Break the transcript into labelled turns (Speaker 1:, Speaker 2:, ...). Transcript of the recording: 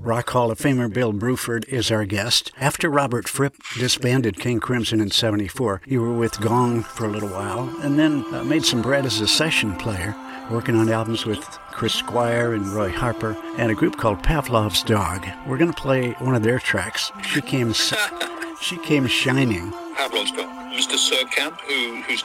Speaker 1: Rock Hall of Famer Bill Bruford is our guest. After Robert Fripp disbanded King Crimson in '74, you were with Gong for a little while, and then made some bread as a session player, working on albums with Chris Squire and Roy Harper, and a group called Pavlov's Dog. We're going to play one of their tracks, She Came Shining.
Speaker 2: Pavlov's got Mr. Surkamp, who's